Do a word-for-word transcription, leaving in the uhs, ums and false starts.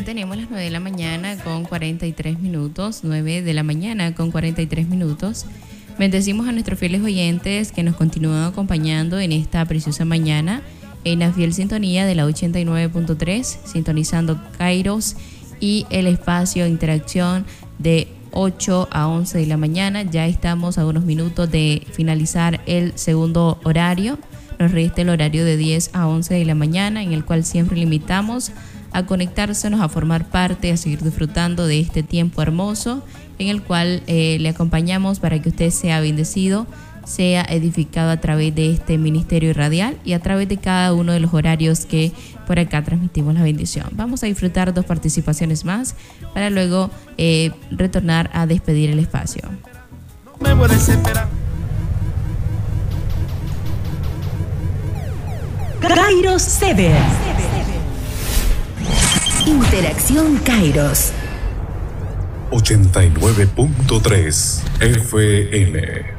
tenemos las nueve de la mañana con cuarenta y tres minutos, nueve de la mañana con cuarenta y tres minutos. Bendecimos a nuestros fieles oyentes que nos continúan acompañando en esta preciosa mañana en la fiel sintonía de la ochenta y nueve punto tres, sintonizando Kairos y el espacio de interacción de ocho a once de la mañana. Ya estamos a unos minutos de finalizar el segundo horario. Nos resta el horario de diez a once de la mañana, en el cual siempre le invitamos a conectársenos, a formar parte, a seguir disfrutando de este tiempo hermoso, en el cual eh, le acompañamos para que usted sea bendecido, sea edificado a través de este ministerio radial y a través de cada uno de los horarios que por acá transmitimos la bendición. Vamos a disfrutar dos participaciones más para luego eh, retornar a despedir el espacio. Me voy a desesperar. Kairos Sever. Interacción Kairos ochenta y nueve punto tres F M.